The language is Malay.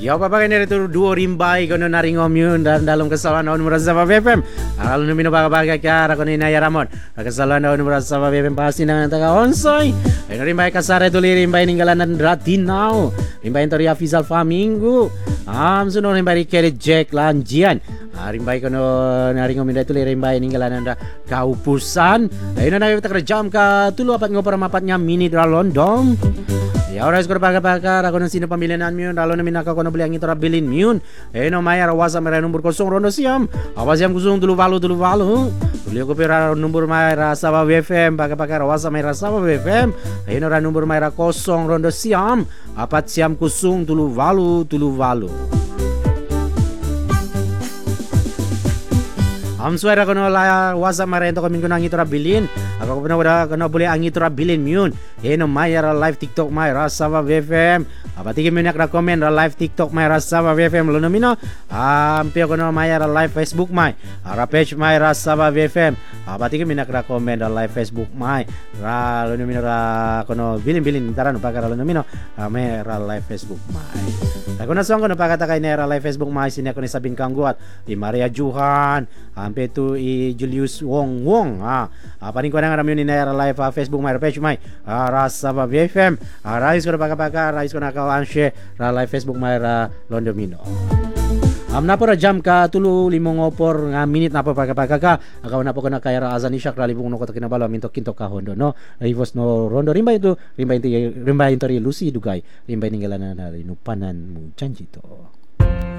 Ya papakai nere tu duo rimbai kono naringom yun dan dalam kesalahan on merasa BFM. Kalau numino baga kara kono inaya ramon. Kesalahan on merasa BFM pasti nang taga onsoi. Eno rimbai kasare tu rimbai ninggalanan ratinau. Rimbai tori Afizal Flamingo. Suno rimbai kere Jack Lanjian. Rimbai kono naringom inda tu rimbai ninggalanan da kaupusan. Eno na kita kerjam ka tulu apat ngopor mapatnya mini dra London. Ya oras ko paga ako ng sino pamilyanan miyon dalo na minaka ko na beli ang ito rabilin miyon no maya rawasa mera number kosong rondo siam awas yang kusung dulu valu beli ko pera number maya sawa WFM paga rawasa mera sawa WFM no ra number maya kosong rondo siam apat siam kusung dulu valu Suara kono la wasa marento kami kono ang ito rabilin. Ako ko na kono boleh ang ito rabilin miun. No maya ra live TikTok maya ra sawa BFM. Apati kami nak komen ra live TikTok maya ra sawa BFM lo nomino. Ampio kono maya ra live Facebook maya. Ra page maya ra sawa BFM. Apati kami nak komen ra live Facebook maya. Ra lo nomino ra kono bilin taran pakara lo nomino. Maya ra live Facebook maya. Ako na song kono pakata kay ra live Facebook maya sini ako ni Sabin Kangguat. Di Maria Juhan. Sampai tu Julius Wong paling ko na nga ramyon ni Naira live Facebook my page my rasa ba BFM rais ko na pagkapaka rais ko na kawanshe ra live Facebook my Londomino na po ra jam ka tulo limong opor nga minute na po pagkapaka ka akaw na po ko na kaya ra azan isyak ra libong no ko kinabalo minto kinto ka hondo no rivos no rondo rimba ito Lucy Dugay rimba ninggala na inupanan mo janji to